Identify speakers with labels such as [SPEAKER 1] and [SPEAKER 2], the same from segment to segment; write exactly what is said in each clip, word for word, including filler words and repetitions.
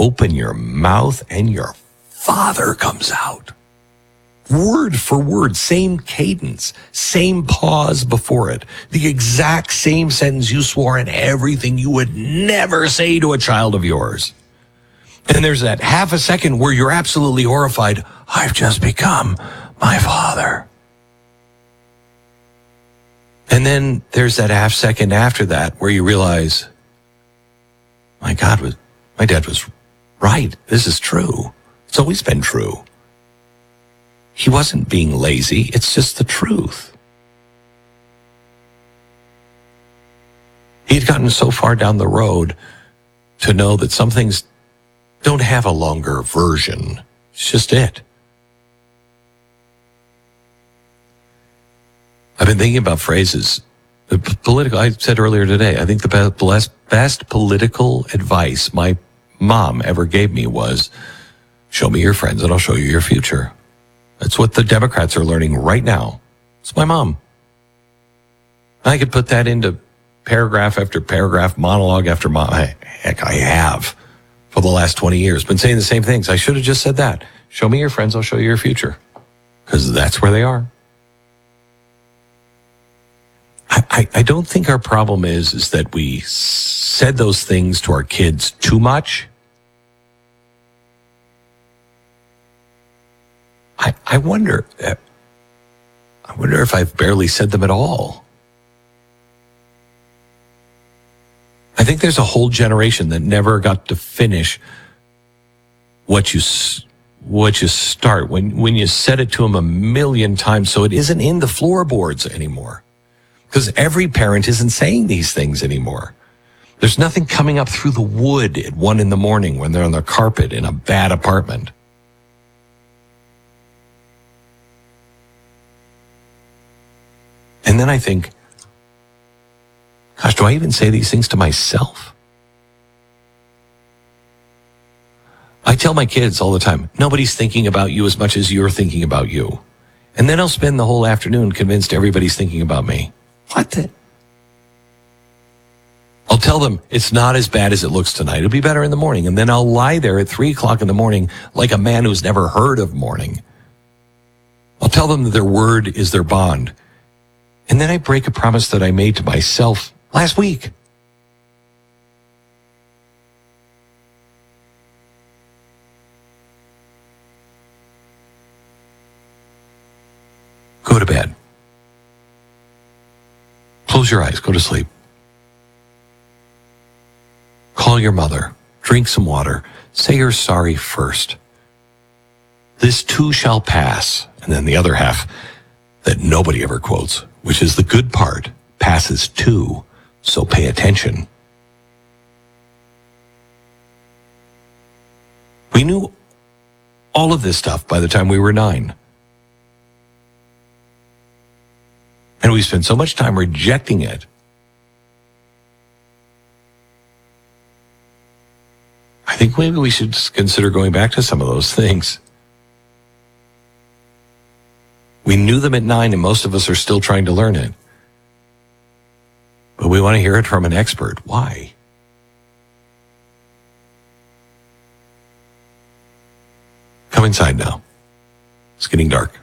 [SPEAKER 1] open your mouth and your father comes out. Word for word, same cadence, same pause before it, the exact same sentence you swore and everything you would never say to a child of yours. And there's that half a second where you're absolutely horrified. I've just become my father. And then there's that half second after that where you realize, my God, my dad was right. This is true. It's always been true. He wasn't being lazy. It's just the truth. He'd gotten so far down the road to know that some things don't have a longer version. It's just it. I've been thinking about phrases. The political, I said earlier today, I think the best, best political advice my mom ever gave me was, show me your friends and I'll show you your future. That's what the Democrats are learning right now. It's my mom. I could put that into paragraph after paragraph, monologue after monologue. Heck, I have for the last twenty years. Been saying the same things. I should have just said that. Show me your friends, I'll show you your future. Because that's where they are. I, I, I don't think our problem is, is that we said those things to our kids too much. I, I wonder, I wonder if I've barely said them at all. I think there's a whole generation that never got to finish what you what you start when when you said it to them a million times, so it isn't in the floorboards anymore. Because every parent isn't saying these things anymore. There's nothing coming up through the wood at one in the morning when they're on the carpet in a bad apartment. And then I think, gosh, do I even say these things to myself? I tell my kids all the time, nobody's thinking about you as much as you're thinking about you. And then I'll spend the whole afternoon convinced everybody's thinking about me. What the? I'll tell them it's not as bad as it looks tonight. It'll be better in the morning. And then I'll lie there at three o'clock in the morning like a man who's never heard of morning. I'll tell them that their word is their bond. And then I break a promise that I made to myself last week. Go to bed. Close your eyes. Go to sleep. Call your mother. Drink some water. Say you're sorry first. This too shall pass. And then the other half that nobody ever quotes, which is the good part, passes too, so pay attention. We knew all of this stuff by the time we were nine. And we spent so much time rejecting it. I think maybe we should consider going back to some of those things. We knew them at nine, and most of us are still trying to learn it. But we want to hear it from an expert. Why? Come inside now. It's getting dark.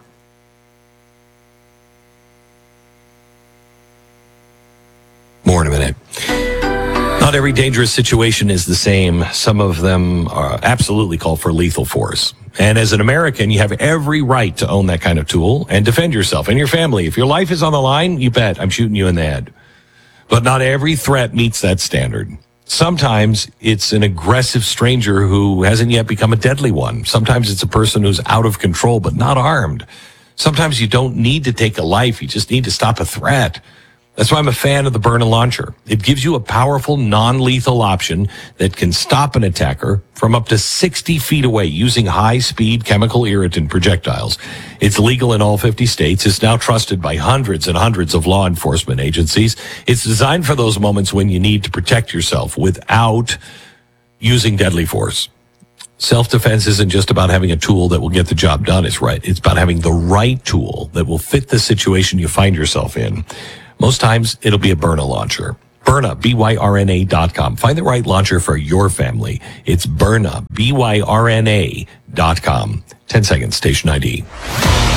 [SPEAKER 1] More in a minute. Not every dangerous situation is the same. Some of them are absolutely call for lethal force. And as an American, you have every right to own that kind of tool and defend yourself and your family. If your life is on the line, you bet I'm shooting you in the head. But not every threat meets that standard. Sometimes it's an aggressive stranger who hasn't yet become a deadly one. Sometimes it's a person who's out of control but not armed. Sometimes you don't need to take a life. You just need to stop a threat. That's why I'm a fan of the Byrna launcher. It gives you a powerful, non-lethal option that can stop an attacker from up to sixty feet away using high-speed chemical irritant projectiles. It's legal in all fifty states. It's now trusted by hundreds and hundreds of law enforcement agencies. It's designed for those moments when you need to protect yourself without using deadly force. Self-defense isn't just about having a tool that will get the job done. It's right. It's about having the right tool that will fit the situation you find yourself in. Most times, it'll be a Byrna launcher. Byrna, B Y R N A dot com. Find the right launcher for your family. It's Byrna, B Y R N A dot com. ten seconds, station I D.